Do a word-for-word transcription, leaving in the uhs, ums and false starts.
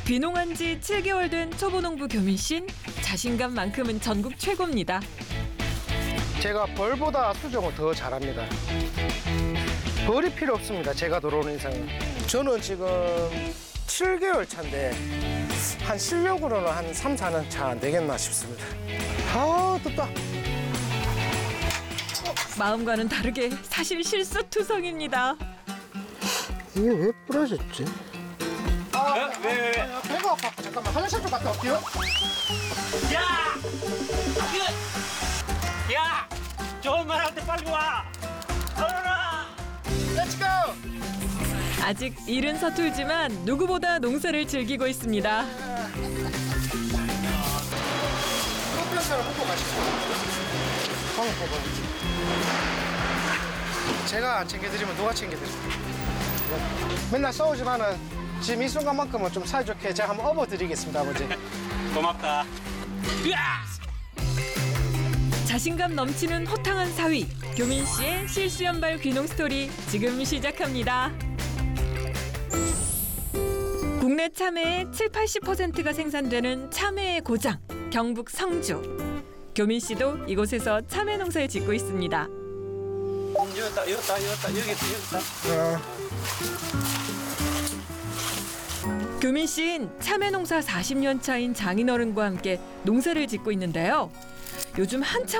귀농한 지 칠 개월 된 초보농부 교민 씨는 자신감만큼은 전국 최고입니다. 제가 벌보다 수정을 더 잘합니다. 벌이 필요 없습니다. 제가 들어오는 이상은. 저는 지금 칠 개월 차인데 한 실력으로는 한 삼, 사 년 차 안 되겠나 싶습니다. 아, 떴다. 마음과는 다르게 사실 실수투성입니다. 이게 왜 부러졌지? 아, 어? 왜, 왜, 왜? 배가 아파. 잠깐만, 화장실 좀 갔다 올게요. 야! 이거! 야! 좋은 말 할 때 빨리 와! 얼어라! Let's go! 아직 일은 서툴지만 누구보다 농사를 즐기고 있습니다. 햇볕을 먹고 가시죠. 방금 뽑아야지. 제가 안 챙겨드리면 누가 챙겨드립니까? 맨날 싸우지만은 지금 이 순간만큼은 좀 사이좋게 제가 한번 업어드리겠습니다, 아버지. 고맙다. 으아! 자신감 넘치는 호탕한 사위 교민 씨의 실수연발 귀농 스토리 지금 시작합니다. 국내 참외의 칠, 팔십 퍼센트가 생산되는 참외의 고장 경북 성주. 교민 씨도 이곳에서 참외 농사를 짓고 있습니다. 이었다, 이었다, 이었다, 여기 있다, 여기 있다. 교민 씨는 참외 농사 사십 년 차인 장인어른과 함께 농사를 짓고 있는데요. 요즘 한창